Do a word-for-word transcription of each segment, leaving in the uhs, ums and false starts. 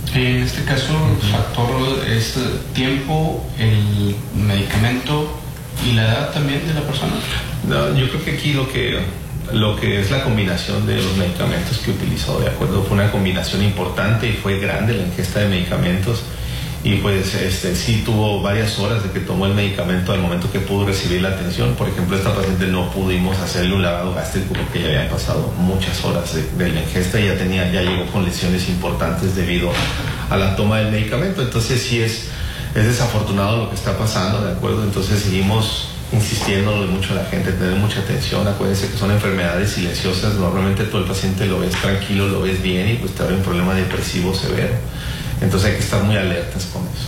En este caso, el factor es tiempo, el medicamento y la edad también de la persona. No, yo creo que aquí lo que lo que es la combinación de los medicamentos que utilizó, de acuerdo, fue una combinación importante y fue grande la ingesta de medicamentos. Y pues este sí tuvo varias horas de que tomó el medicamento al momento que pudo recibir la atención. Por ejemplo, esta paciente no pudimos hacerle un lavado gástrico porque ya habían pasado muchas horas de, de la ingesta y ya tenía, ya llegó con lesiones importantes debido a la toma del medicamento. Entonces sí es, es desafortunado lo que está pasando, ¿de acuerdo? Entonces seguimos insistiendo mucho a la gente, tener mucha atención. Acuérdense que son enfermedades silenciosas. Normalmente tú el paciente lo ves tranquilo, lo ves bien y pues te da un problema depresivo severo. Entonces hay que estar muy alertas con eso.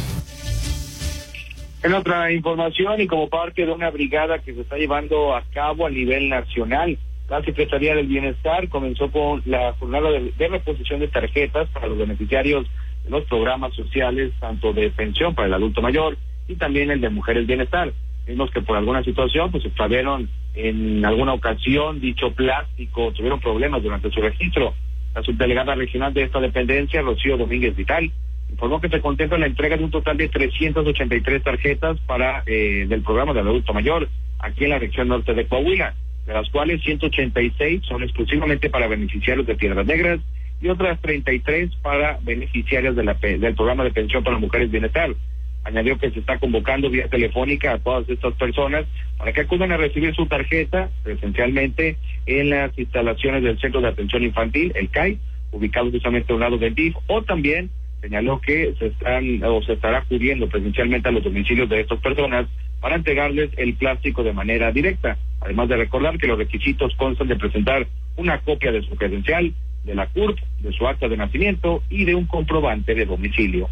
En otra información y como parte de una brigada que se está llevando a cabo a nivel nacional, la Secretaría del Bienestar comenzó con la jornada de, de reposición de tarjetas para los beneficiarios de los programas sociales, tanto de pensión para el adulto mayor y también el de Mujeres Bienestar. Vimos que por alguna situación pues extraviaron en alguna ocasión dicho plástico, tuvieron problemas durante su registro. La subdelegada regional de esta dependencia, Rocío Domínguez Vital, informó que se contempla la entrega de un total de trescientas ochenta y tres tarjetas para eh, del programa del adulto mayor aquí en la región norte de Coahuila, de las cuales ciento ochenta y seis son exclusivamente para beneficiarios de Piedras Negras y otras treinta y tres para beneficiarios de la, del programa de pensión para Mujeres Bienestar. Añadió que se está convocando vía telefónica a todas estas personas para que acudan a recibir su tarjeta presencialmente en las instalaciones del Centro de Atención Infantil, el C A I, ubicado justamente a un lado del D I F, o también señaló que se están o se estará acudiendo presencialmente a los domicilios de estas personas para entregarles el plástico de manera directa, además de recordar que los requisitos constan de presentar una copia de su credencial, de la C U R P, de su acta de nacimiento y de un comprobante de domicilio.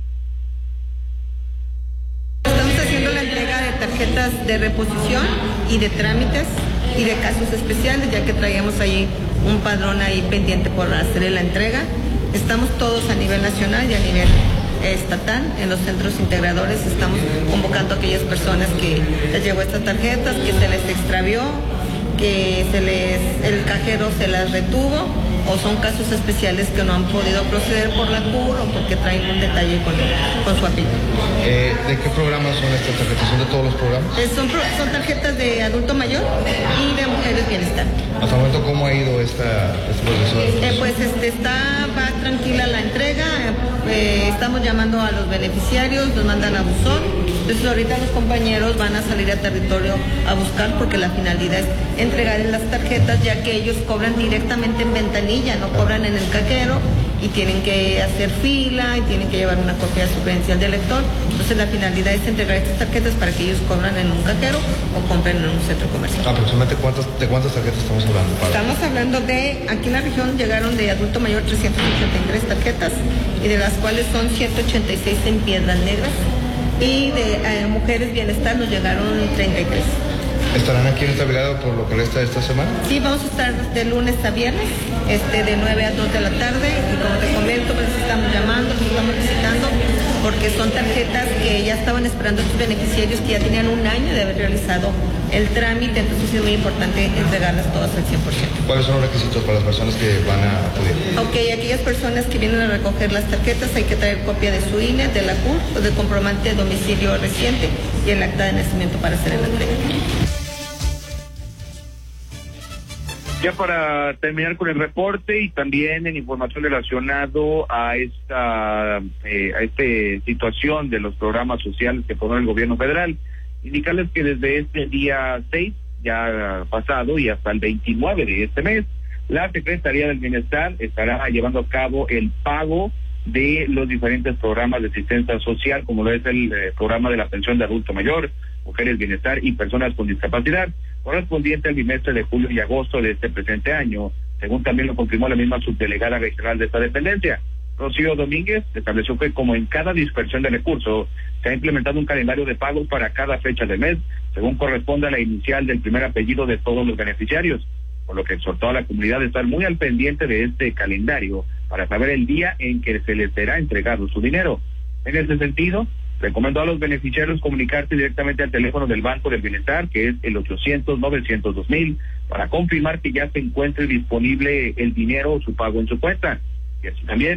Estamos haciendo la entrega de tarjetas de reposición y de trámites y de casos especiales, ya que traíamos ahí un padrón ahí pendiente por hacer la entrega. Estamos todos a nivel nacional y a nivel estatal en los centros integradores. Estamos convocando a aquellas personas que les llegó estas tarjetas, que se les extravió, que se les el cajero se las retuvo, o son casos especiales que no han podido proceder por la C U R o porque traen un detalle con, con su apellido. Eh, ¿De qué programas son estas tarjetas? ¿Son de todos los programas? Eh, son, son tarjetas de adulto mayor y de Mujeres Bienestar. Hasta el momento, ¿cómo ha ido esta, este proceso? Eh, pues este, está, va tranquila la entrega, eh, estamos llamando a los beneficiarios, nos mandan a buzón, entonces ahorita los compañeros van a salir a territorio a buscar porque la finalidad es entregar las tarjetas, ya que ellos cobran directamente en ventanilla, no cobran en el cajero y tienen que hacer fila y tienen que llevar una copia de su credencial de lector. Entonces la finalidad es entregar estas tarjetas para que ellos cobran en un cajero o compren en un centro comercial. ¿Aproximadamente cuántas, de cuántas tarjetas estamos hablando? Para... Estamos hablando de, aquí en la región llegaron de adulto mayor trescientas ochenta y tres tarjetas y de las cuales son ciento ochenta y seis en Piedras Negras y de eh, Mujeres Bienestar nos llegaron treinta y tres. ¿Estarán aquí en esta brigada por lo que resta de esta semana? Sí, vamos a estar de lunes a viernes, este, de nueve a dos de la tarde, y como te comento, pues estamos llamando, nos estamos visitando, porque son tarjetas que ya estaban esperando estos beneficiarios que ya tenían un año de haber realizado el trámite, entonces es muy importante entregarlas todas al cien por ciento. ¿Cuáles son los requisitos para las personas que van a acudir? Ok, aquellas personas que vienen a recoger las tarjetas hay que traer copia de su I N E, de la C U R P, de comprobante de domicilio reciente y el acta de nacimiento para hacer la entrega. Ya para terminar con el reporte y también en información relacionado a esta eh, a esta situación de los programas sociales que pone el gobierno federal, indicarles que desde este día seis, ya pasado, y hasta el veintinueve de este mes, la Secretaría del Bienestar estará llevando a cabo el pago de los diferentes programas de asistencia social, como lo es el eh, programa de la pensión de adulto mayor, Mujeres Bienestar y personas con discapacidad, correspondiente al bimestre de julio y agosto de este presente año, según también lo confirmó la misma subdelegada regional de esta dependencia. Rocío Domínguez estableció que como en cada dispersión de recursos se ha implementado un calendario de pagos para cada fecha del mes, según corresponde a la inicial del primer apellido de todos los beneficiarios, por lo que exhortó a la comunidad a estar muy al pendiente de este calendario para saber el día en que se les será entregado su dinero. En ese sentido, recomendó a los beneficiarios comunicarse directamente al teléfono del Banco del Bienestar, que es el ochocientos, novecientos, dos mil, para confirmar que ya se encuentre disponible el dinero o su pago en su cuenta. Y así también